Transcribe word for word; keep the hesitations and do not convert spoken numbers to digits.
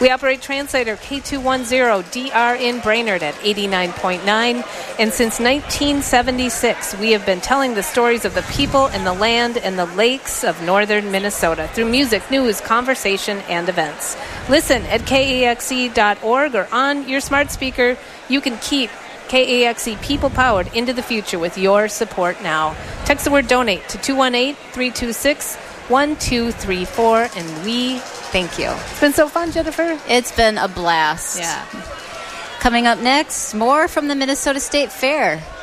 We operate Translator K two ten D R in Brainerd at eighty-nine point nine. And since nineteen seventy-six, we have been telling the stories of the people and the land and the lakes of northern Minnesota through music, news, conversation, and events. Listen at K A X E dot org or on your smart speaker. You can keep K A X E people-powered into the future with your support now. Text the word donate to two one eight, three two six, one two three four, and we thank you. It's been so fun, Jennifer. It's been a blast. Yeah. Coming up next, more from the Minnesota State Fair.